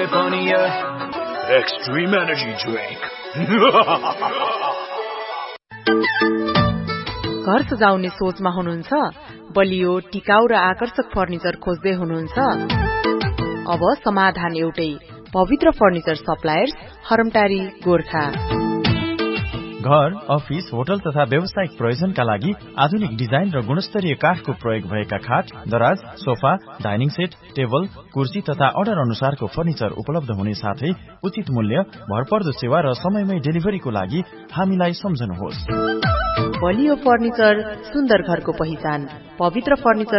Pioneer Extreme Energy Drink. घर सजाउने सोचमा हुनुहुन्छ? बलियो, टिकाउ र आकर्षक फर्निचर खोज्दै हुनुहुन्छ? अब समाधान एउटै, पवित्र फर्निचर सप्लायर्स, हरमटारी, गोरखा। घर, अफिस, होटल तथा व्यावसायिक प्रयोजनका लागि आधुनिक डिजाइन र गुणस्तरीय काठको प्रयोग भएका खाट, दराज, सोफा, डाइनिङ सेट, टेबल, कुर्सी तथा अर्डर अनुसारको फर्निचर उपलब्ध हुने साथै उचित मूल्य, भरपर्दो सेवा र समयमै डेलिभरीको लागि हामीलाई सम्झनुहोस्। बलियो फर्निचर, सुन्दर घरको पहिचान, पवित्र फर्निचर